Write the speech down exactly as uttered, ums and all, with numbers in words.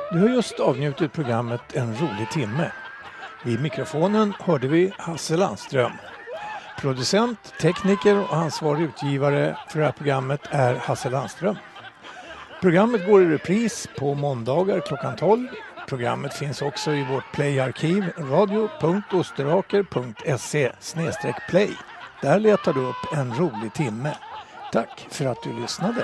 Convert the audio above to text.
Du har just avnjutit programmet En rolig timme. Vid mikrofonen hörde vi Hasse Landström. Producent, tekniker och ansvarig utgivare för det här programmet är Hasse Landström. Programmet går i repris på måndagar klockan tolv. Programmet finns också i vårt playarkiv radio punkt osterhaker punkt se slash play. Där letar du upp En rolig timme. Tack för att du lyssnade.